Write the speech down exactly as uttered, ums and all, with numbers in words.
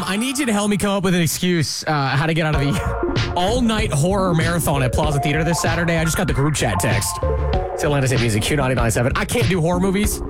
I need you to help me come up with an excuse uh, how to get out of the all-night horror marathon at Plaza Theater this Saturday. I just got the group chat text. It's Atlanta State Music, Q ninety-nine point seven. I can't do horror movies.